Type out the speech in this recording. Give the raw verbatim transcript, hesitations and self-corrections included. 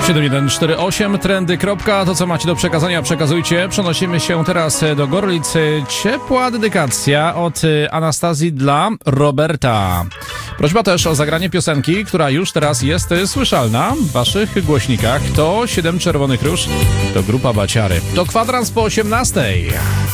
siedem jeden cztery osiem trendy. To, co macie do przekazania, przekazujcie. Przenosimy się teraz do Gorlic. Ciepła dedykacja od Anastazji dla Roberta. Prośba też o zagranie piosenki, która już teraz jest słyszalna w waszych głośnikach. To siedem Czerwonych Róż, to grupa Baciary. To kwadrans po osiemnastej.